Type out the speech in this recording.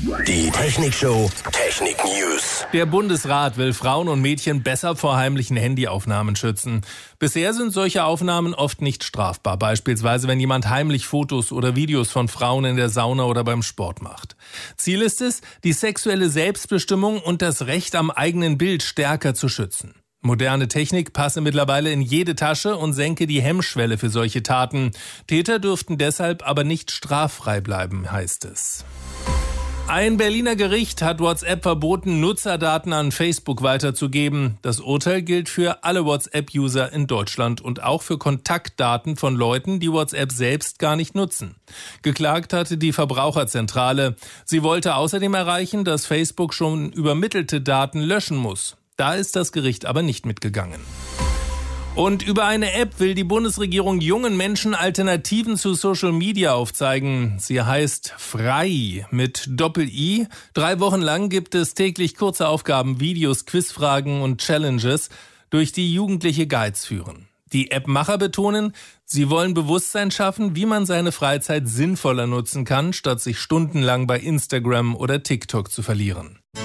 Die Technikshow Technik News. Der Bundesrat will Frauen und Mädchen besser vor heimlichen Handyaufnahmen schützen. Bisher sind solche Aufnahmen oft nicht strafbar. Beispielsweise, wenn jemand heimlich Fotos oder Videos von Frauen in der Sauna oder beim Sport macht. Ziel ist es, die sexuelle Selbstbestimmung und das Recht am eigenen Bild stärker zu schützen. Moderne Technik passe mittlerweile in jede Tasche und senke die Hemmschwelle für solche Taten. Täter dürften deshalb aber nicht straffrei bleiben, heißt es. Ein Berliner Gericht hat WhatsApp verboten, Nutzerdaten an Facebook weiterzugeben. Das Urteil gilt für alle WhatsApp-User in Deutschland und auch für Kontaktdaten von Leuten, die WhatsApp selbst gar nicht nutzen. Geklagt hatte die Verbraucherzentrale. Sie wollte außerdem erreichen, dass Facebook schon übermittelte Daten löschen muss. Da ist das Gericht aber nicht mitgegangen. Und über eine App will die Bundesregierung jungen Menschen Alternativen zu Social Media aufzeigen. Sie heißt Frei mit Doppel-I. 3 Wochen lang gibt es täglich kurze Aufgaben, Videos, Quizfragen und Challenges, durch die Jugendliche Guides führen. Die App-Macher betonen, sie wollen Bewusstsein schaffen, wie man seine Freizeit sinnvoller nutzen kann, statt sich stundenlang bei Instagram oder TikTok zu verlieren.